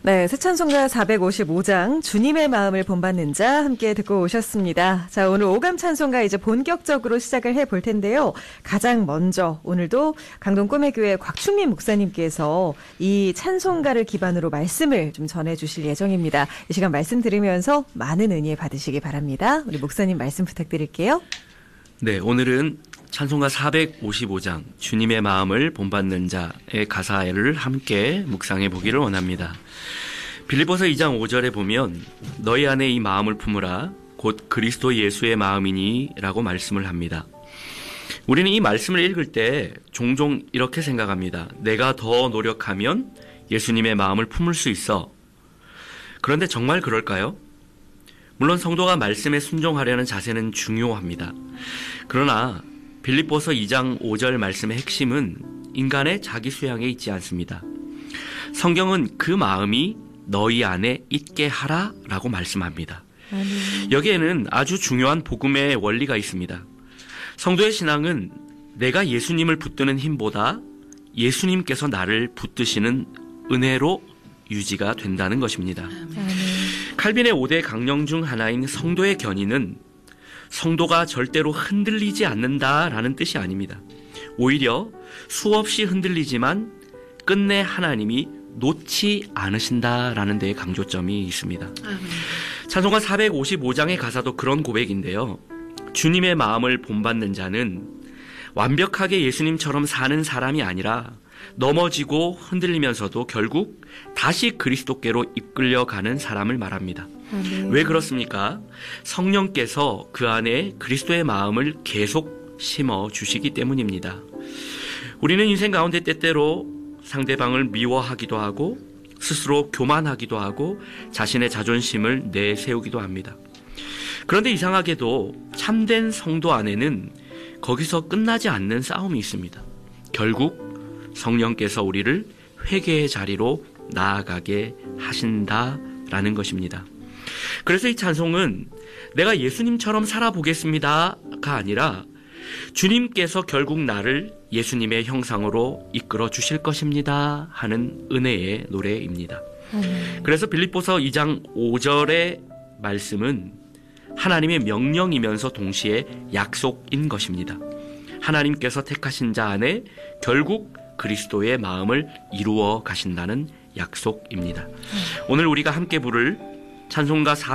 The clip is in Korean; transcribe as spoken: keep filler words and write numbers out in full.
네, 새 찬송가 사백오십오 장 주님의 마음을 본받는 자 함께 듣고 오셨습니다. 자, 오늘 오감 찬송가 이제 본격적으로 시작을 해볼 텐데요. 가장 먼저 오늘도 강동 꿈의교회 곽충민 목사님께서 이 찬송가를 기반으로 말씀을 좀 전해주실 예정입니다. 이 시간 말씀 들으면서 많은 은혜 받으시기 바랍니다. 우리 목사님 말씀 부탁드릴게요. 네, 오늘은 찬송가 사백오십오 장 주님의 마음을 본받는 자의 가사를 함께 묵상해 보기를 원합니다. 빌립보서 이 장 오 절에 보면 너희 안에 이 마음을 품으라 곧 그리스도 예수의 마음이니 라고 말씀을 합니다. 우리는 이 말씀을 읽을 때 종종 이렇게 생각합니다. 내가 더 노력하면 예수님의 마음을 품을 수 있어. 그런데 정말 그럴까요? 물론 성도가 말씀에 순종하려는 자세는 중요합니다. 그러나 빌립보서 이 장 오 절 말씀의 핵심은 인간의 자기 수양에 있지 않습니다. 성경은 그 마음이 너희 안에 있게 하라 라고 말씀합니다. 아멘. 여기에는 아주 중요한 복음의 원리가 있습니다. 성도의 신앙은 내가 예수님을 붙드는 힘보다 예수님께서 나를 붙드시는 은혜로 유지가 된다는 것입니다. 아멘. 칼빈의 오 대 강령 중 하나인 성도의 견인은 성도가 절대로 흔들리지 않는다라는 뜻이 아닙니다. 오히려 수없이 흔들리지만 끝내 하나님이 놓지 않으신다라는 데에 강조점이 있습니다. 아멘. 찬송가 사백오십오 장의 가사도 그런 고백인데요. 주님의 마음을 본받는 자는 완벽하게 예수님처럼 사는 사람이 아니라 넘어지고 흔들리면서도 결국 다시 그리스도께로 이끌려가는 사람을 말합니다. 아멘. 왜 그렇습니까? 성령께서 그 안에 그리스도의 마음을 계속 심어주시기 때문입니다. 우리는 인생 가운데 때때로 상대방을 미워하기도 하고 스스로 교만하기도 하고 자신의 자존심을 내세우기도 합니다. 그런데 이상하게도 참된 성도 안에는 거기서 끝나지 않는 싸움이 있습니다. 결국 성령께서 우리를 회개의 자리로 나아가게 하신다라는 것입니다. 그래서 이 찬송은 내가 예수님처럼 살아보겠습니다가 아니라 주님께서 결국 나를 예수님의 형상으로 이끌어 주실 것입니다 하는 은혜의 노래입니다. 음. 그래서 빌립보서 이 장 오 절의 말씀은 하나님의 명령이면서 동시에 약속인 것입니다. 하나님께서 택하신 자 안에 결국 그리스도의 마음을 이루어 가신다는 약속입니다. 음. 오늘 우리가 함께 부를 찬송가